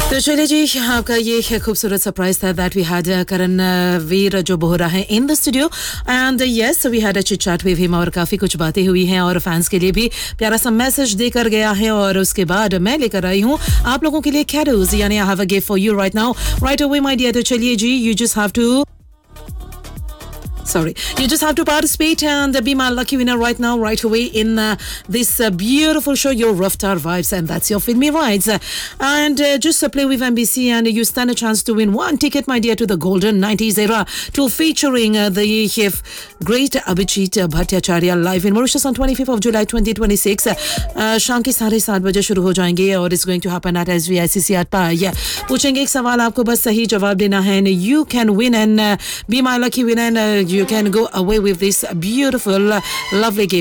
तो चलिए जी, आपका ये खूबसूरत सरप्राइज था दैट वी हैड करण वीर जो बोहरा है in the studio and yes we had a chit chat with him और काफ़ी कुछ बातें हुई हैं और फैंस के लिए भी प्यारा सा मैसेज देकर गया है और उसके बाद मैं लेकर आई हूँ आप लोगों के लिए कैरोज यानी I have a gift for you right now right away my dear. तो चलिए जी, you just have to you just have to participate and be my lucky winner right now, right away in this beautiful show, your Rough Tar Vibes, and that's your Filmy Rides. And just play with NBC and you stand a chance to win one ticket, my dear, to the golden 90s era to featuring the great Abhijit Bhattacharya live in Mauritius on 25th of July 2026. शाम के 7:30 बजे शुरू हो जाएंगे और it's going to happen at SVICC at Pai. पूछेंगे एक सवाल, आपको बस सही जवाब देना है and you can win and be my lucky winner and you can go away with this beautiful, lovely gift.